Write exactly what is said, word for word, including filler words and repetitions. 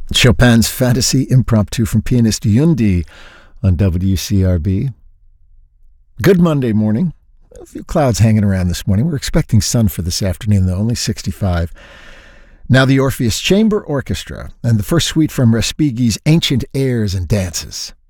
Chopin's Fantasy Impromptu from pianist Yundi on W C R B. Good Monday morning. A few clouds hanging around this morning. We're expecting sun for this afternoon, though, only sixty-five. Now the Orpheus Chamber Orchestra and the first suite from Respighi's Ancient Airs and Dances.